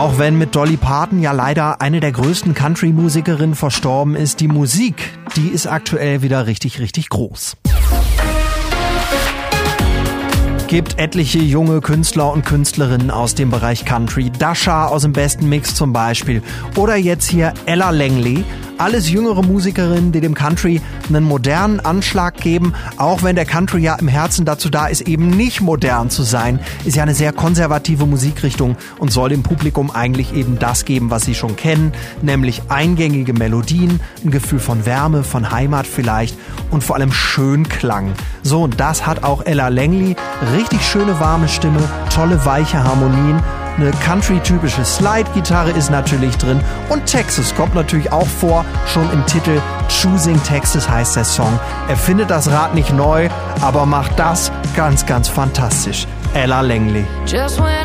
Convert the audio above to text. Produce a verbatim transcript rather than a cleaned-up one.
Auch wenn mit Dolly Parton ja leider eine der größten Country-Musikerinnen verstorben ist, die Musik, die ist aktuell wieder richtig, richtig groß. Gibt etliche junge Künstler und Künstlerinnen aus dem Bereich Country. Dasha aus dem besten Mix zum Beispiel. Oder jetzt hier Ella Langley. Alles jüngere Musikerinnen, die dem Country einen modernen Anschlag geben. Auch wenn der Country ja im Herzen dazu da ist, eben nicht modern zu sein. Ist ja eine sehr konservative Musikrichtung und soll dem Publikum eigentlich eben das geben, was sie schon kennen. Nämlich eingängige Melodien, ein Gefühl von Wärme, von Heimat vielleicht und vor allem Schönklang. So, und das hat auch Ella Langley. Richtig schöne warme Stimme, tolle weiche Harmonien. Eine Country-typische Slide-Gitarre ist natürlich drin und Texas kommt natürlich auch vor, schon im Titel. Choosing Texas heißt der Song. Er findet das Rad nicht neu, aber macht das ganz, ganz fantastisch. Ella Langley.